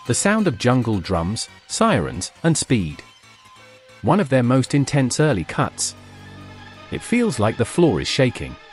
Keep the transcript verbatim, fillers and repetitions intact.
the sound of jungle drums, sirens, and speed. One of their most intense early cuts. It feels like the floor is shaking.